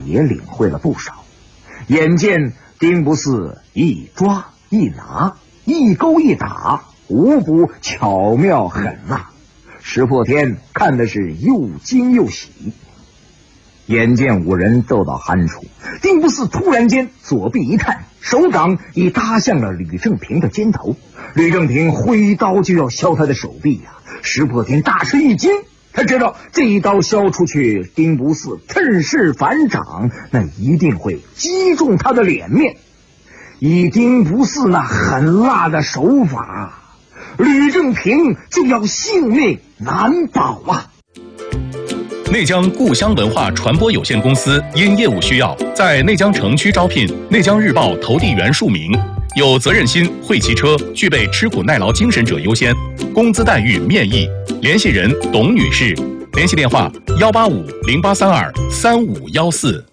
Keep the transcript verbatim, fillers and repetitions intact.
也领会了不少。眼见丁不四一抓一拿，一勾一打，无不巧妙狠辣。石破天看的是又惊又喜。眼见五人斗到酣处，丁不四突然间左臂一探，手掌已搭向了吕正平的肩头。吕正平挥刀就要削他的手臂呀、啊！石破天大吃一惊，他知道这一刀削出去，丁不四趁势反掌，那一定会击中他的脸面。以丁不四那狠辣的手法，吕正平就要性命难保啊！ 内江故乡文化传播有限公司因业务需要，在内江城区招聘内江日报投递员数名，有责任心、会骑车、具备吃苦耐劳精神者优先，工资待遇面议。联系人董女士，联系电话幺八五零八三二三五幺四。